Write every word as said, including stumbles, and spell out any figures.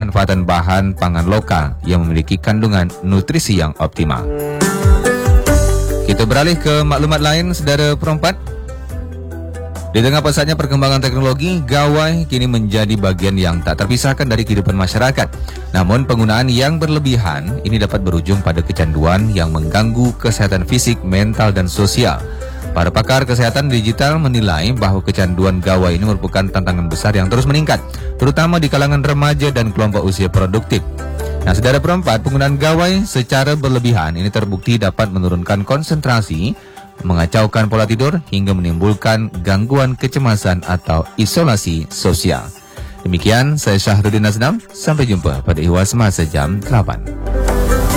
pemanfaatan bahan pangan lokal yang memiliki kandungan nutrisi yang optimal. Kita beralih ke maklumat lain, saudara perempat. Di tengah pesatnya perkembangan teknologi, gawai kini menjadi bagian yang tak terpisahkan dari kehidupan masyarakat. Namun penggunaan yang berlebihan ini dapat berujung pada kecanduan yang mengganggu kesehatan fisik, mental, dan sosial. Para pakar kesehatan digital menilai bahwa kecanduan gawai ini merupakan tantangan besar yang terus meningkat, terutama di kalangan remaja dan kelompok usia produktif. Nah, saudara perempat, penggunaan gawai secara berlebihan ini terbukti dapat menurunkan konsentrasi, mengacaukan pola tidur, hingga menimbulkan gangguan kecemasan atau isolasi sosial. Demikian, saya Syahrudin Aznam. Sampai jumpa pada Ihwa Semasa jam delapan.